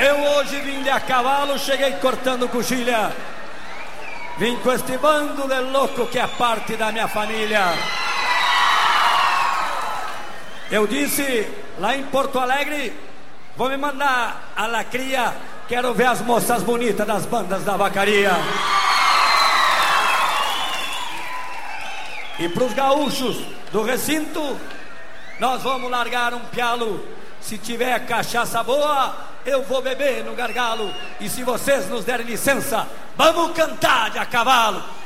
Eu hoje vim de a cavalo, cheguei cortando coxilha. Vim com este bando de louco que é parte da minha família. Eu disse lá em Porto Alegre, vou me mandar a lacria, quero ver as moças bonitas das bandas da vacaria. E pros gaúchos do recinto, nós vamos largar um pialo. Se tiver cachaça boa, eu vou beber no gargalo. E se vocês nos derem licença, vamos cantar de a cavalo.